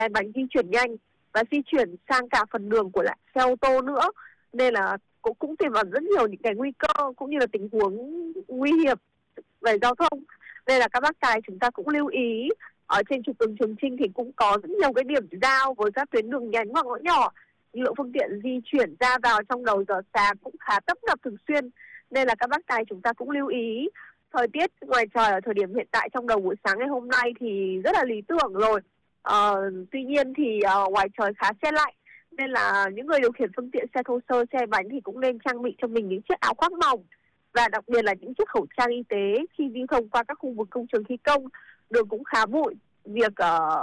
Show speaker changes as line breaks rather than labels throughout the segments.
cái bánh di chuyển nhanh và di chuyển sang cả phần đường của lại xe ô tô nữa, nên là cũng tiềm ẩn rất nhiều những cái nguy cơ cũng như là tình huống nguy hiểm về giao thông. Nên là các bác tài chúng ta cũng lưu ý, ở trên trục đường Trường Chinh thì cũng có rất nhiều cái điểm giao với các tuyến đường nhánh hoặc ngõ nhỏ, lượng phương tiện di chuyển ra vào trong đầu giờ sáng cũng khá tấp nập thường xuyên, nên là các bác tài chúng ta cũng lưu ý. Thời tiết ngoài trời ở thời điểm hiện tại trong đầu buổi sáng ngày hôm nay thì rất là lý tưởng rồi. Tuy nhiên thì ngoài trời khá se lạnh, nên là những người điều khiển phương tiện xe thô sơ, xe bánh thì cũng nên trang bị cho mình những chiếc áo khoác mỏng và đặc biệt là những chiếc khẩu trang y tế khi lưu thông qua các khu vực công trường thi công. Đường cũng khá bụi, việc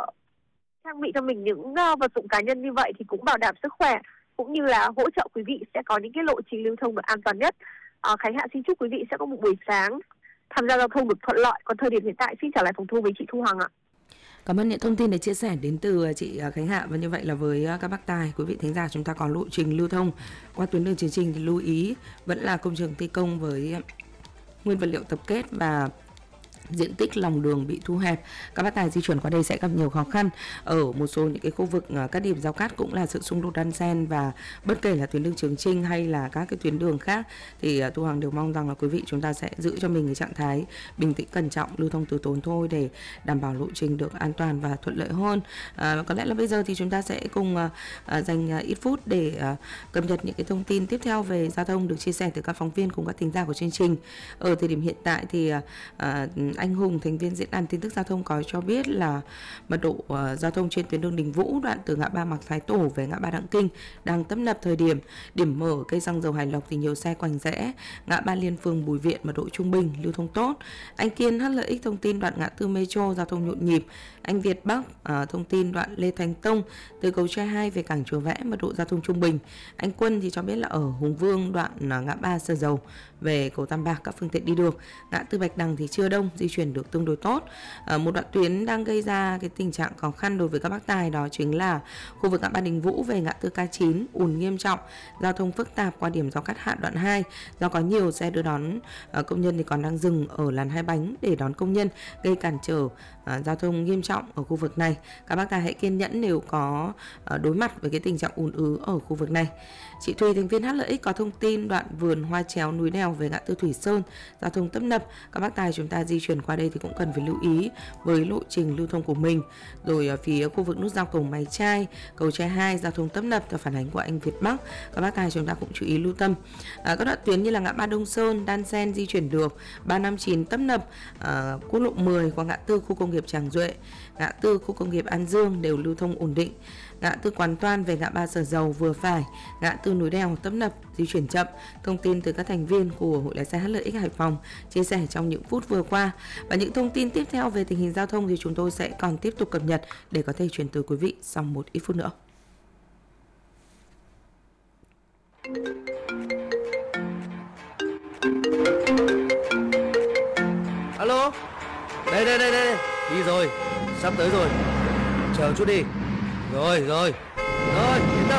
trang bị cho mình những vật dụng cá nhân như vậy thì cũng bảo đảm sức khỏe cũng như là hỗ trợ quý vị sẽ có những cái lộ trình lưu thông được an toàn nhất. Khánh Hạ xin chúc quý vị sẽ có một buổi sáng tham gia giao thông được thuận lợi. Còn thời điểm hiện tại xin trả lại phòng thu với chị Thu Hằng ạ.
Cảm ơn những thông tin để chia sẻ đến từ chị Khánh Hạ. Và như vậy là với các bác tài, quý vị thính giả, chúng ta có lộ trình lưu thông qua tuyến đường Trường Chinh thì lưu ý vẫn là công trường thi công với nguyên vật liệu tập kết và diện tích lòng đường bị thu hẹp. Các bác tài di chuyển qua đây sẽ gặp nhiều khó khăn. Ở một số những cái khu vực các điểm giao cắt cũng là sự xung đột đan xen, và bất kể là tuyến đường Trường Chinh hay là các cái tuyến đường khác thì Thu Hằng đều mong rằng là quý vị chúng ta sẽ giữ cho mình cái trạng thái bình tĩnh, cẩn trọng, lưu thông từ tốn thôi để đảm bảo lộ trình được an toàn và thuận lợi hơn. Có lẽ là bây giờ thì chúng ta sẽ cùng dành ít phút để cập nhật những cái thông tin tiếp theo về giao thông được chia sẻ từ các phóng viên cùng các thính giả của chương trình. Ở thời điểm hiện tại thì anh Hùng, thành viên diễn đàn tin tức giao thông có cho biết là mật độ giao thông trên tuyến đường Đình Vũ đoạn từ ngã ba Mạc Thái Tổ về ngã ba Đặng Kinh đang tấp nập thời điểm. Điểm mở cây xăng dầu Hải Lộc thì nhiều xe quanh rẽ. Ngã ba Liên Phương Bùi Viện mật độ trung bình, lưu thông tốt. Anh Kiên HLX thông tin đoạn ngã tư Metro giao thông nhộn nhịp. Anh Việt Bắc thông tin đoạn Lê Thánh Tông từ cầu Tre 2 về cảng Chùa Vẽ mật độ giao thông trung bình. Anh Quân thì cho biết là ở Hùng Vương đoạn ngã ba Sở Dầu về cầu Tam Bạc các phương tiện đi được. Ngã tư Bạch Đằng thì chưa đông, di chuyển được tương đối tốt. Một đoạn tuyến đang gây ra cái tình trạng khó khăn đối với các bác tài đó chính là khu vực ngã ba Đình Vũ về ngã tư K9 ùn nghiêm trọng, giao thông phức tạp qua điểm giao cắt Hạ đoạn 2 do có nhiều xe đưa đón công nhân thì còn đang dừng ở làn hai bánh để đón công nhân, gây cản trở giao thông nghiêm trọng ở khu vực này. Các bác tài hãy kiên nhẫn nếu có đối mặt với cái tình trạng ùn ứ ở khu vực này. Chị Thùy, thành viên HLX có thông tin đoạn vườn Hoa Chéo núi Đèo về ngã tư Thủy Sơn giao thông tấp nập. Các bác tài chúng ta di chuyển qua đây thì cũng cần phải lưu ý với lộ trình lưu thông của mình. Rồi ở phía khu vực nút giao cầu Máy Trai, cầu Tre 2 giao thông tấp nập theo phản ánh của anh Việt Bắc. Các bác tài chúng ta cũng chú ý lưu tâm. Các đoạn tuyến như là ngã ba Đông Sơn, Đan Sen di chuyển được, 359 tấp nập, quốc lộ 10 qua ngã tư khu công nghiệp Tràng Duệ, ngã tư khu công nghiệp An Dương đều lưu thông ổn định. Ngã tư Quán Toan về ngã ba Sở Dầu vừa phải, ngã tư núi Đèo tấp nập, di chuyển chậm. Thông tin từ các thành viên của Hội lái xe HLX Hải Phòng chia sẻ trong những phút vừa qua. Và những thông tin tiếp theo về tình hình giao thông thì chúng tôi sẽ còn tiếp tục cập nhật để có thể chuyển tới quý vị sau một ít phút nữa.
Alo, đây, đi rồi, sắp tới rồi, chờ chút đi. Rồi, yên tâm.